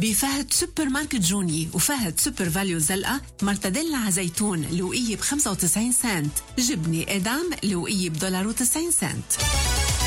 بفهد سوبر ماركت جوني وفهد سوبر فاليو زلقة مرتديلا على زيتون لوقية ب95 سنت، جبنة إدام لوقية $1.90.